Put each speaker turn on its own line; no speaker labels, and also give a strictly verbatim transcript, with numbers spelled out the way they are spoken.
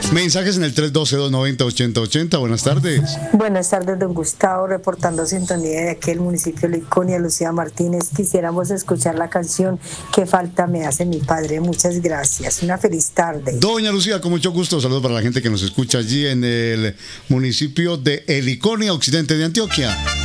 Mensajes en el tres uno dos, dos nueve cero, ocho cero ocho cero. Buenas tardes.
Buenas tardes, don Gustavo, reportando sintonía de aquí el municipio de Liconia, Lucía Martínez. Quisiéramos escuchar la canción ¿Qué falta me hace mi padre? Muchas gracias. Una feliz tarde.
Doña Lucía, con mucho gusto. Saludos para la gente que nos escucha allí en el municipio de Liconia, occidente de Antioquia.